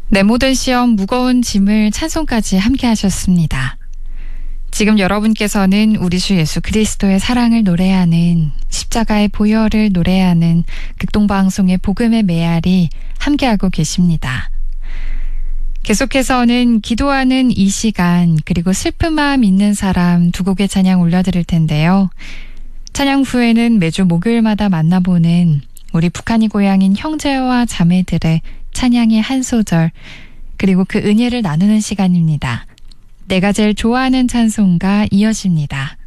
내 모든 시험 무거운 짐을 찬송까지 함께 하셨습니다. 지금 여러분께서는 우리 주 예수 그리스도의 사랑을 노래하는 십자가의 보혈을 노래하는 극동방송의 복음의 메아리 함께하고 계십니다. 계속해서는 기도하는 이 시간 그리고 슬픈 마음 있는 사람 두 곡의 찬양 올려드릴 텐데요. 찬양 후에는 매주 목요일마다 만나보는 우리 북한이 고향인 형제와 자매들의 찬양의 한 소절 그리고 그 은혜를 나누는 시간입니다. 내가 제일 좋아하는 찬송가 이어집니다.